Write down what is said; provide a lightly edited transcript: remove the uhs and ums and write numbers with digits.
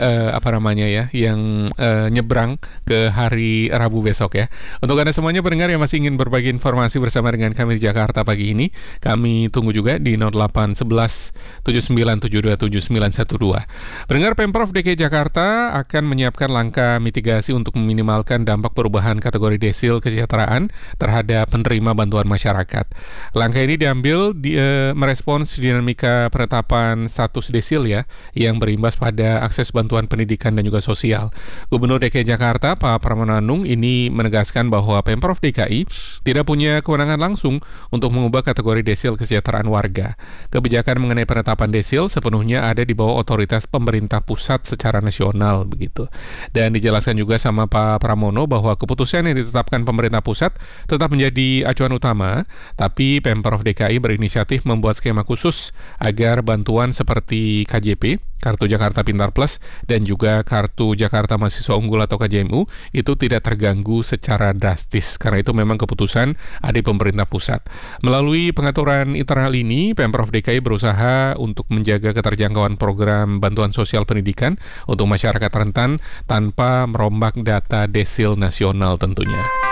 yang nyebrang ke hari Rabu besok ya. Untuk Anda semuanya pendengar yang masih ingin berbagi informasi bersama dengan kami di Jakarta pagi ini, kami tunggu juga di 0811 7972 7912. Pendengar, Pemprov DKI Jakarta akan menyiapkan langkah mitigasi untuk meminimalkan dampak perubahan kategori desil kesejahteraan terhadap penerima bantuan masyarakat. Langkah ini diambil merespons dinamika penetapan status desil ya, yang berimbas pada akses bantuan pendidikan dan juga sosial. Gubernur DKI Jakarta, Pak Pramono Anung, ini menegaskan bahwa Pemprov DKI tidak punya kewenangan langsung untuk mengubah kategori desil kesejahteraan warga. Kebijakan mengenai penetapan desil sepenuhnya ada di bawah otoritas pemerintah pusat secara nasional begitu. Dan dijelaskan juga sama Pak Pramono bahwa keputusan yang ditetapkan pemerintah pusat tetap menjadi acuan utama, tapi Pemprov DKI berinisiatif membuat skema khusus agar bantuan seperti KJP, Kartu Jakarta Pintar Plus, dan juga Kartu Jakarta Mahasiswa Unggul atau KJMU itu tidak terganggu secara drastis. Karena itu memang keputusan ada di pemerintah pusat. Melalui pengaturan internal ini, Pemprov DKI berusaha untuk menjaga keterjangkauan program bantuan sosial pendidikan untuk masyarakat rentan tanpa merombak data desil nasional tentunya.